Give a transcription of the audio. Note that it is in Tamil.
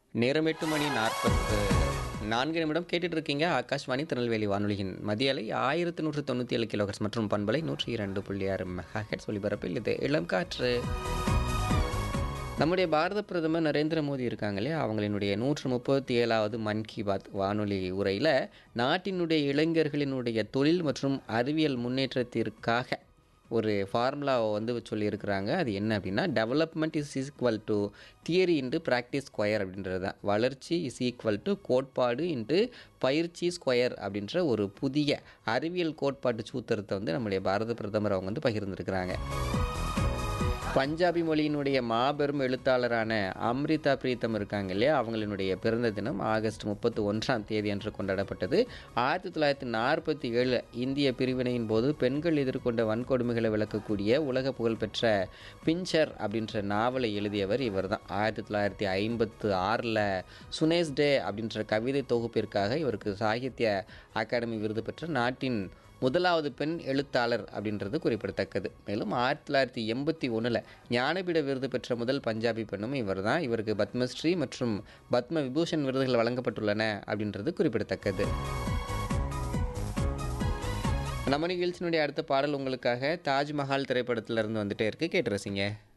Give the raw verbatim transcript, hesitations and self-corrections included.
நேரம் எட்டு மணி நாற்பத்து நான்கு நிமிடம் கேட்டுட்டு இருக்கீங்க. ஆகாஷ்வாணி திருநெல்வேலி வானொலியின் மதிய அலை ஆயிரத்து நூற்று தொண்ணூற்றி ஏழு கிலோஹெர்ட்ஸ் மற்றும் பண்பலை நூற்றி இரண்டு புள்ளி ஆறு மெகா ஹெர்ட்ஸ் ஒலிபரப்பில் இது இளம் காற்று. நம்முடைய பாரத பிரதமர் நரேந்திர மோடி இருக்காங்க இல்லையா, அவங்களினுடைய நூற்று முப்பத்தி ஏழாவது மன் கி பாத் வானொலி உரையில் நாட்டினுடைய இளைஞர்களினுடைய தொழில் மற்றும் அறிவியல் முன்னேற்றத்திற்காக ஒரு ஃபார்முலாவை வந்து சொல்லியிருக்கிறாங்க. அது என்ன அப்படின்னா, development is equal to theory into practice square அப்படின்றது தான். வளர்ச்சி இஸ் ஈக்குவல் டு கோட்பாடு இன்ட்டு பயிற்சி ஸ்கொயர் அப்படின்ற ஒரு புதிய அறிவியல் கோட்பாட்டு சூத்திரத்தை வந்து நம்முடைய பாரத பிரதமர் அவங்க வந்து பகிர்ந்திருக்கிறாங்க. பஞ்சாபி மொழியினுடைய மாபெரும் எழுத்தாளரான அம்ரிதா பிரீத்தம் இருக்காங்க இல்லையா, அவங்களினுடைய பிறந்த தினம் ஆகஸ்ட் முப்பத்தி ஒன்றாம் தேதி அன்று கொண்டாடப்பட்டது. ஆயிரத்தி தொள்ளாயிரத்தி நாற்பத்தி ஏழு இந்திய பிரிவினையின் போது பெண்கள் எதிர்கொண்ட வன்கொடுமைகளை விளக்கக்கூடிய உலக புகழ்பெற்ற பிஞ்சர் அப்படின்ற நாவலை எழுதியவர் இவர் தான். ஆயிரத்தி தொள்ளாயிரத்தி ஐம்பத்து ஆறில் சுனேஸ் டே அப்படின்ற கவிதை தொகுப்பிற்காக இவருக்கு சாகித்ய அகாடமி விருது பெற்ற நாட்டின் முதலாவது பெண் எழுத்தாளர் அப்படின்றது குறிப்பிடத்தக்கது. மேலும் ஆயிரத்தி தொள்ளாயிரத்தி எண்பத்தி ஒன்றில் ஞானபீட விருது பெற்ற முதல் பஞ்சாபி பெண்ணும் இவர் தான். இவருக்கு பத்மஸ்ரீ மற்றும் பத்ம விபூஷன் விருதுகள் வழங்கப்பட்டுள்ளன அப்படின்றது குறிப்பிடத்தக்கது. நம்ம நிகழ்ச்சியினுடைய அடுத்த பாடல் உங்களுக்காக தாஜ்மஹால் திரைப்படத்திலிருந்து வந்துட்டே இருக்கு, கேட்டு ரசிங்க.